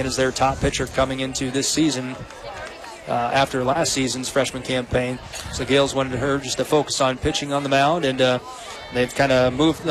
and is their top pitcher coming into this season after last season's freshman campaign. So Gales wanted her just to focus on pitching on the mound, and they've kind of moved,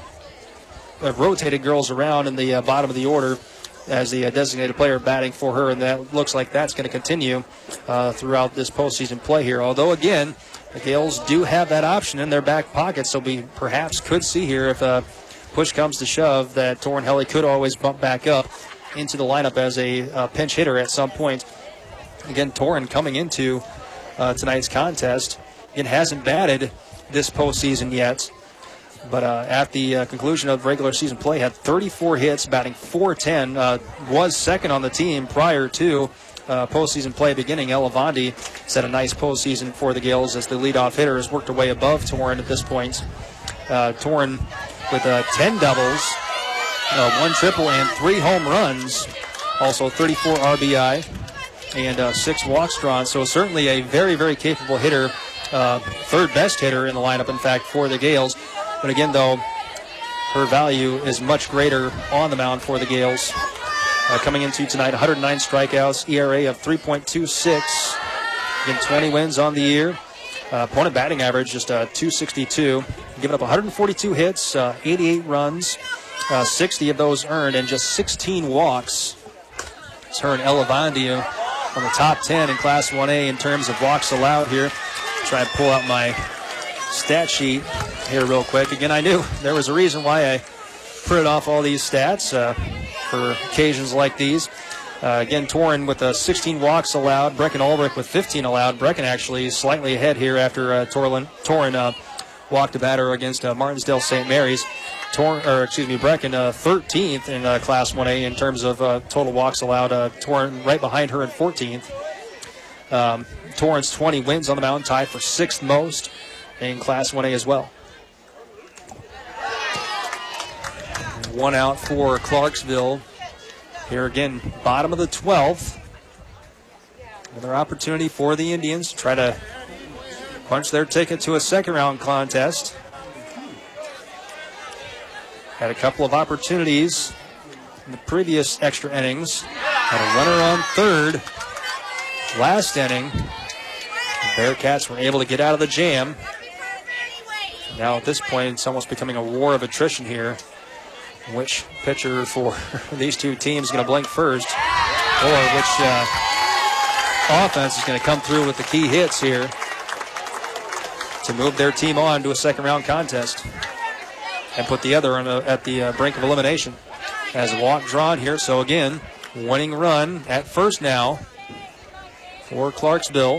rotated girls around in the bottom of the order as the designated player batting for her, and that looks like that's going to continue throughout this postseason play here. Although, again, the Gales do have that option in their back pocket, so we perhaps could see here if push comes to shove that Torin Helly could always bump back up into the lineup as a pinch hitter at some point. Again, Torin coming into tonight's contest, it hasn't batted this postseason yet. But at the conclusion of regular season play, had 34 hits, batting .410, was second on the team prior to postseason play beginning. Ella Vondi set a nice postseason for the Gales as the leadoff hitter has worked her way above Torin at this point. Torin with 10 doubles, 1 triple, and 3 home runs. Also 34 RBI and 6 walks drawn. So certainly a very, very capable hitter, third best hitter in the lineup, in fact, for the Gales. But again, though, her value is much greater on the mound for the Gales. Coming into tonight, 109 strikeouts, ERA of 3.26. Again, 20 wins on the year. Opponent batting average just 262. Giving up 142 hits, 88 runs, 60 of those earned, and just 16 walks. It's her and Ella Vondi on the top 10 in Class 1A in terms of walks allowed here. Try and pull out my stat sheet here real quick. Again, I knew there was a reason why I printed off all these stats for occasions like these. Again, Torin with 16 walks allowed. Brecken Ulrich with 15 allowed. Brecken actually slightly ahead here after Torin walked a batter against Martinsdale St. Mary's. Brecken 13th in Class 1A in terms of total walks allowed. Torin right behind her in 14th. Torin's 20 wins on the mound, tied for 6th most in Class 1A as well. 1 out for Clarksville. Here again, bottom of the 12th. Another opportunity for the Indians to try to punch their ticket to a second-round contest. Had a couple of opportunities in the previous extra innings. Had a runner on third last inning. The Bearcats were able to get out of the jam. Now at this point, it's almost becoming a war of attrition here. Which pitcher for these two teams is going to blink first, or which offense is going to come through with the key hits here to move their team on to a second-round contest and put the other at the brink of elimination. As a walk drawn here, so again, winning run at first now for Clarksville.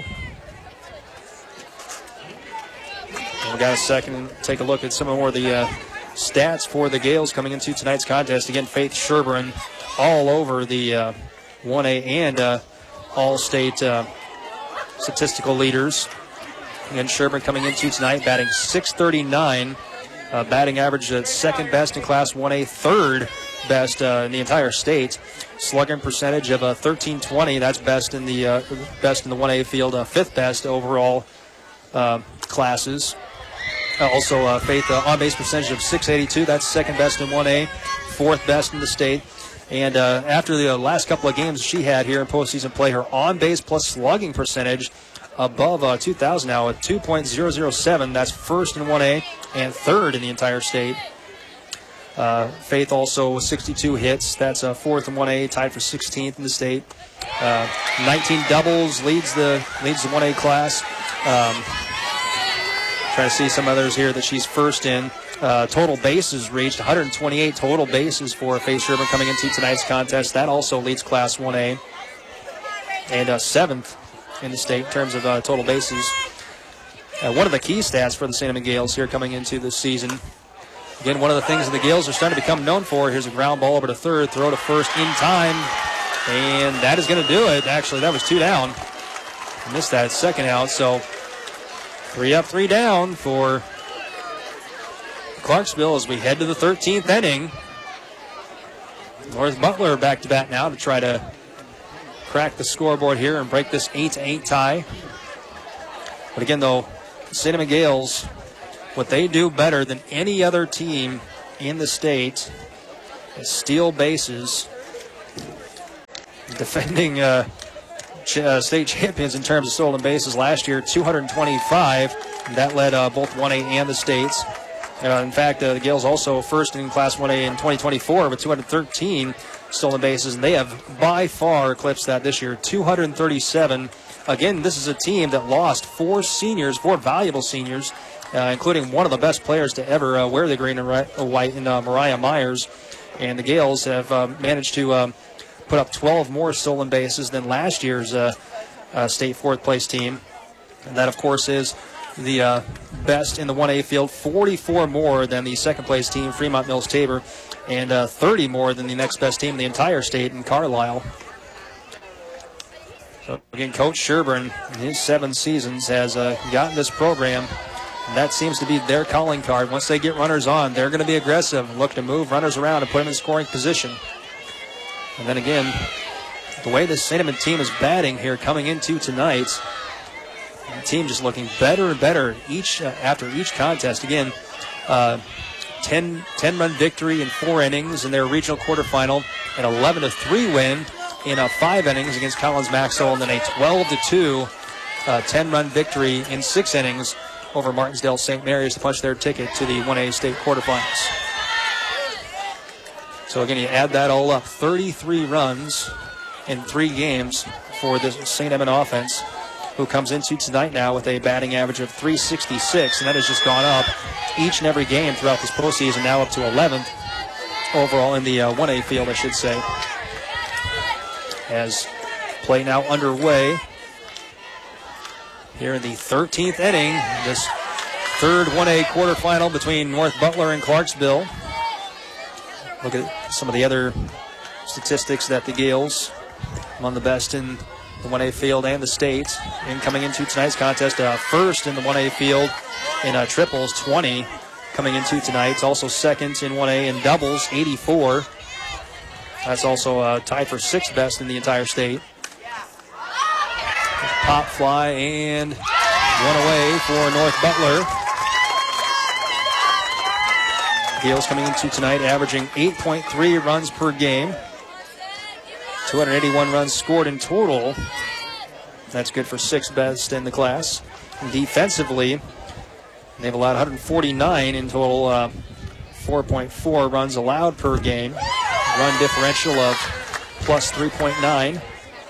And we got a second, take a look at some more of the stats for the Gales coming into tonight's contest. Again, Faith Sherburne all over the 1A and All-State statistical leaders. Again, Sherburne coming into tonight batting .639, batting average at second best in Class 1A, third best in the entire state. Slugging percentage of .1320, that's best in the 1A field, fifth best overall classes. Also, Faith on-base percentage of .682. That's second best in 1A, fourth best in the state. And after the last couple of games she had here in postseason play, her on-base plus slugging percentage above 2,000 now at 2.007. That's first in 1A and third in the entire state. Faith also with 62 hits. That's fourth in 1A, tied for 16th in the state. 19 doubles, leads the 1A class. Trying to see some others here that she's first in. Total bases reached, 128 total bases for Faith Sherburne coming into tonight's contest. That also leads Class 1A. And seventh in the state in terms of total bases. One of the key stats for the St. Gales here coming into this season. Again, one of the things that the Gales are starting to become known for. Here's a ground ball over to third, throw to first in time. And that is going to do it. Actually, that was 2 down. Missed that second out, so 3 up, 3 down for Clarksville as we head to the 13th inning. North Butler back to bat now to try to crack the scoreboard here and break this 8-8 tie. But again, though, St. Gales, what they do better than any other team in the state is steal bases. defending state champions in terms of stolen bases last year, 225. That led both 1A and the states. In fact, the Gales also first in Class 1A in 2024 with 213 stolen bases, and they have by far eclipsed that this year, 237. Again, this is a team that lost four valuable seniors, including one of the best players to ever wear the green and white in Mariah Myers. And the Gales have managed to put up 12 more stolen bases than last year's state fourth-place team. And that, of course, is the best in the 1A field, 44 more than the second-place team, Fremont Mills Tabor, and 30 more than the next best team in the entire state in Carlisle. So, again, Coach Sherburne, in his 7 seasons, has gotten this program, and that seems to be their calling card. Once they get runners on, they're going to be aggressive and look to move runners around and put them in scoring position. And then again, the way the St. Edmund team is batting here coming into tonight, the team just looking better and better after each contest. Again, 10-run victory in 4 innings in their regional quarterfinal, an 11-3 win in 5 innings against Collins Maxwell, and then a 12-2 10-run victory in 6 innings over Martinsdale St. Mary's to punch their ticket to the 1A state quarterfinals. So again, you add that all up, 33 runs in 3 games for the St. Edmund offense, who comes into tonight now with a batting average of .366, and that has just gone up each and every game throughout this postseason, now up to 11th overall in the 1A field, I should say. As play now underway here in the 13th inning, this third 1A quarterfinal between North Butler and Clarksville. Look at some of the other statistics that the Gales, among the best in the 1A field and the state. And coming into tonight's contest, first in the 1A field in triples, 20 coming into tonight. It's also second in 1A in doubles, 84. That's also tied for 6th best in the entire state. Pop fly and one away for North Butler. Gales coming into tonight averaging 8.3 runs per game. 281 runs scored in total. That's good for 6th best in the class. And defensively, they've allowed 149 in total, 4.4 runs allowed per game. Run differential of plus 3.9.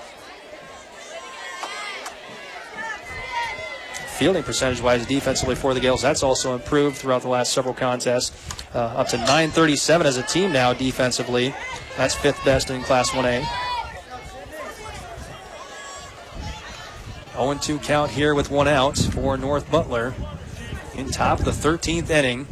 Fielding percentage-wise defensively for the Gales, that's also improved throughout the last several contests. Up to .937 as a team now defensively. That's 5th best in Class 1A. 0-2 count here with 1 out for North Butler in top of the 13th inning.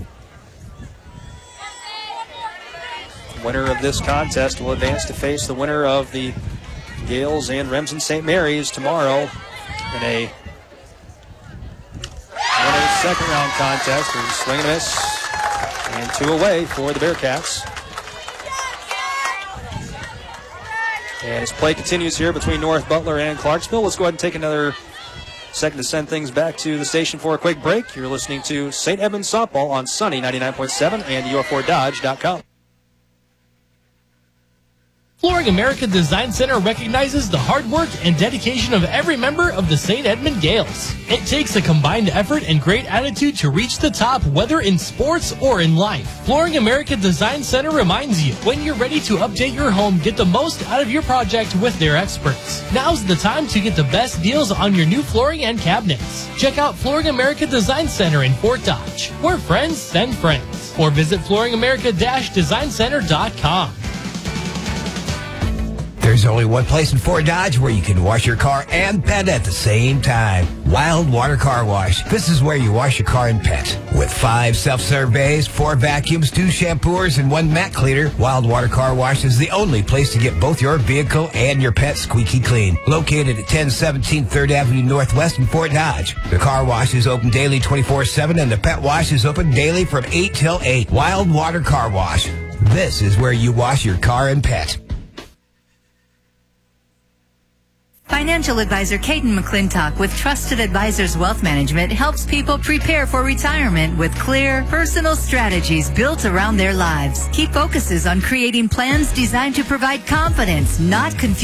The winner of this contest will advance to face the winner of the Gales and Remsen St. Mary's tomorrow in a second round contest. There's a swing and a miss and 2 away for the Bearcats. And as play continues here between North Butler and Clarksville, let's go ahead and take another second to send things back to the station for a quick break. You're listening to St. Edmunds Softball on Sunny 99.7 and your4dodge.com. Flooring America Design Center recognizes the hard work and dedication of every member of the St. Edmund Gales. It takes a combined effort and great attitude to reach the top, whether in sports or in life. Flooring America Design Center reminds you, when you're ready to update your home, get the most out of your project with their experts. Now's the time to get the best deals on your new flooring and cabinets. Check out Flooring America Design Center in Fort Dodge, where friends send friends. Or visit flooringamerica-designcenter.com. There's only one place in Fort Dodge where you can wash your car and pet at the same time. Wild Water Car Wash. This is where you wash your car and pet. With 5 self-serve bays, 4 vacuums, 2 shampoers, and 1 mat cleaner, Wild Water Car Wash is the only place to get both your vehicle and your pet squeaky clean. Located at 1017 3rd Avenue Northwest in Fort Dodge. The car wash is open daily 24/7, and the pet wash is open daily from 8 till 8. Wild Water Car Wash. This is where you wash your car and pet. Financial advisor Caden McClintock with Trusted Advisors Wealth Management helps people prepare for retirement with clear, personal strategies built around their lives. He focuses on creating plans designed to provide confidence, not confusion.